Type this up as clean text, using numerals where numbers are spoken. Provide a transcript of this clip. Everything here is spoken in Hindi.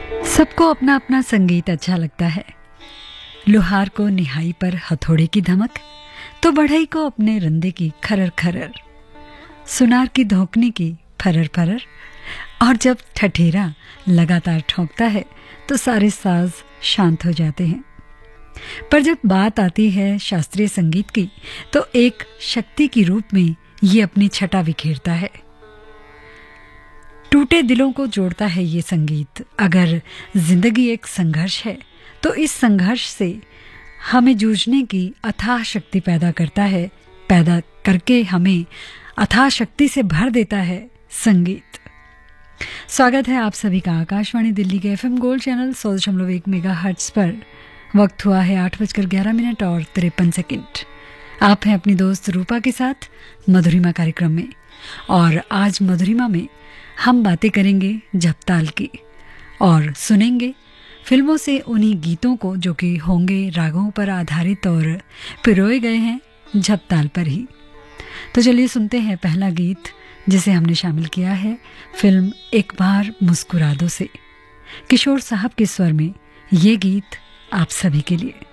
सबको अपना अपना संगीत अच्छा लगता है। लोहार को निहाई पर हथौड़े की धमक, तो बढ़ई को अपने रंदे की खरर खरर, सुनार की धोकने की फरर फरर, और जब ठठेरा लगातार ठोंकता है तो सारे साज शांत हो जाते हैं। पर जब बात आती है शास्त्रीय संगीत की, तो एक शक्ति की रूप में ये अपनी छटा बिखेरता है। टूटे दिलों को जोड़ता है ये संगीत। अगर जिंदगी एक संघर्ष है, तो इस संघर्ष से हमें जूझने की अथाह शक्ति पैदा करता है, पैदा करके हमें अथाह शक्ति से भर देता है संगीत। स्वागत है आप सभी का आकाशवाणी दिल्ली के FM गोल्ड चैनल 100.1 मेगाहर्ट्ज पर। वक्त हुआ है 8:11 और 53 आप हैं अपनी दोस्त रूपा के साथ मधुरिमा कार्यक्रम में। और आज मधुरिमा में हम बातें करेंगे झपताल की और सुनेंगे फिल्मों से उन्हीं गीतों को जो कि होंगे रागों पर आधारित और पिरोए गए हैं झपताल पर ही। तो चलिए सुनते हैं पहला गीत, जिसे हमने शामिल किया है फिल्म एक बार मुस्कुरा दो से। किशोर साहब के स्वर में ये गीत आप सभी के लिए।